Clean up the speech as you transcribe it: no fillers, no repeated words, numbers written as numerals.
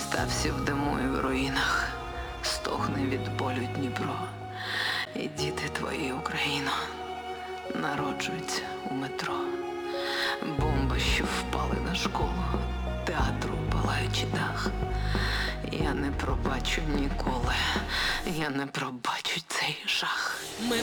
Стався в диму і в руїнах, стогне від болю Дніпро. І діти твої, Україно, народжуються у метро. Бомби, що впали на школу, театру палаючи дах. Я не пробачу ніколи, я не пробачу цей жах.